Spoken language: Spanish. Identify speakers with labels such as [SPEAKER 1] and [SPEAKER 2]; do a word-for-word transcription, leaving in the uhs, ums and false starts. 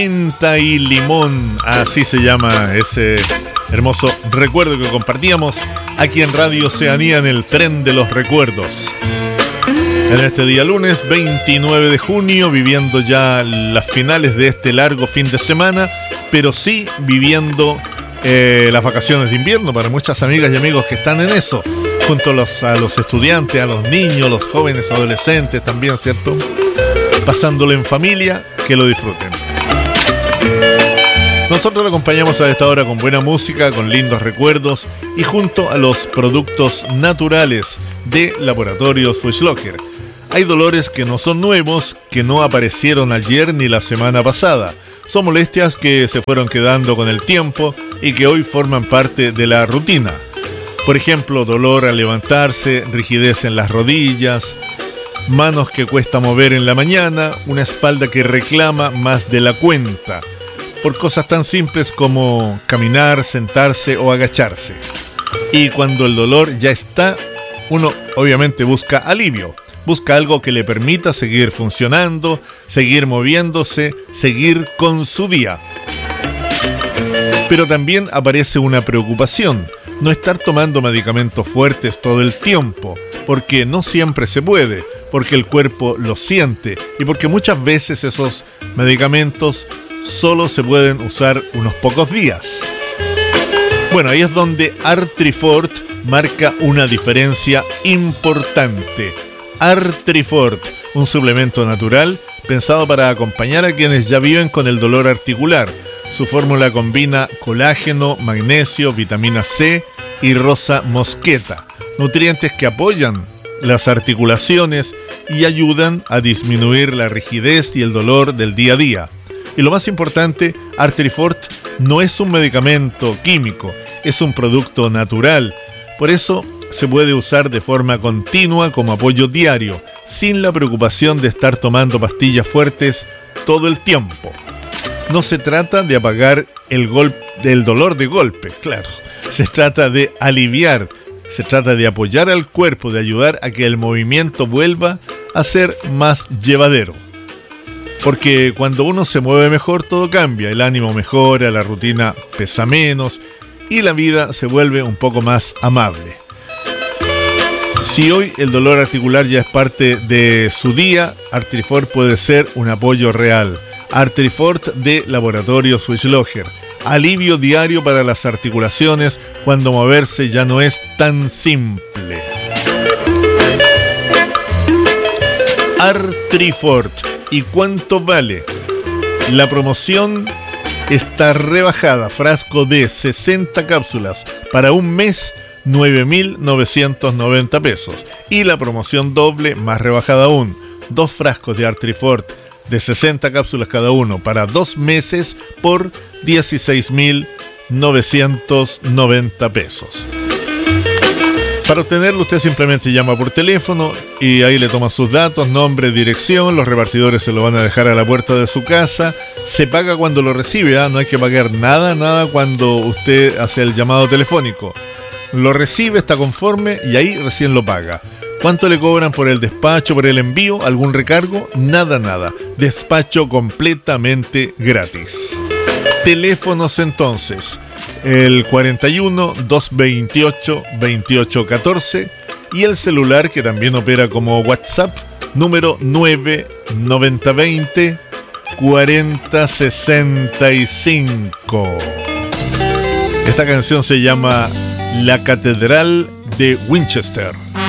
[SPEAKER 1] Menta y limón, así se llama ese hermoso recuerdo que compartíamos aquí en Radio Oceanía en el tren de los recuerdos. En este día lunes veintinueve de junio, viviendo ya las finales de este largo fin de semana, pero sí viviendo eh, las vacaciones de invierno para muchas amigas y amigos que están en eso, junto a los, a los estudiantes, a los niños, los jóvenes, adolescentes también, ¿cierto? Pasándolo en familia, que lo disfruten. Nosotros lo acompañamos a esta hora con buena música, con lindos recuerdos y junto a los productos naturales de Laboratorios Fuchslocher. Hay dolores que no son nuevos, que no aparecieron ayer ni la semana pasada. Son molestias que se fueron quedando con el tiempo y que hoy forman parte de la rutina. Por ejemplo, dolor al levantarse, rigidez en las rodillas, manos que cuesta mover en la mañana, una espalda que reclama más de la cuenta, por cosas tan simples como caminar, sentarse o agacharse. Y cuando el dolor ya está, uno obviamente busca alivio, busca algo que le permita seguir funcionando, seguir moviéndose, seguir con su día. Pero también aparece una preocupación, no estar tomando medicamentos fuertes todo el tiempo, porque no siempre se puede, porque el cuerpo lo siente y porque muchas veces esos medicamentos solo se pueden usar unos pocos días. Bueno, ahí es donde Artrifort marca una diferencia importante. Artrifort, un suplemento natural pensado para acompañar a quienes ya viven con el dolor articular. Su fórmula combina colágeno, magnesio, vitamina C y rosa mosqueta, nutrientes que apoyan las articulaciones y ayudan a disminuir la rigidez y el dolor del día a día. Y lo más importante, Artrifort no es un medicamento químico, es un producto natural. Por eso se puede usar de forma continua como apoyo diario, sin la preocupación de estar tomando pastillas fuertes todo el tiempo. No se trata de apagar el, gol- el dolor de golpe, claro. Se trata de aliviar, se trata de apoyar al cuerpo, de ayudar a que el movimiento vuelva a ser más llevadero. Porque cuando uno se mueve mejor, todo cambia, el ánimo mejora, la rutina pesa menos y la vida se vuelve un poco más amable. Si hoy el dolor articular ya es parte de su día, Artrifort puede ser un apoyo real. Artrifort de Laboratorios Fuchslocher. Alivio diario para las articulaciones cuando moverse ya no es tan simple. Artrifort. ¿Y cuánto vale? La promoción está rebajada. Frasco de sesenta cápsulas para un mes, nueve mil novecientos noventa pesos. Y la promoción doble, más rebajada aún. Dos frascos de Artrifort de sesenta cápsulas cada uno para dos meses por dieciséis mil novecientos noventa pesos. Para obtenerlo usted simplemente llama por teléfono y ahí le toma sus datos, nombre, dirección, los repartidores se lo van a dejar a la puerta de su casa, se paga cuando lo recibe, ¿eh? No hay que pagar nada, nada cuando usted hace el llamado telefónico. Lo recibe, está conforme y ahí recién lo paga. ¿Cuánto le cobran por el despacho, por el envío? ¿Algún recargo? Nada, nada. Despacho completamente gratis. Teléfonos entonces. El cuarenta y uno, doscientos veintiocho, veintiocho catorce y el celular que también opera como WhatsApp, número nueve noventa veinte cuarenta sesenta y cinco. Esta canción se llama La Catedral de Winchester.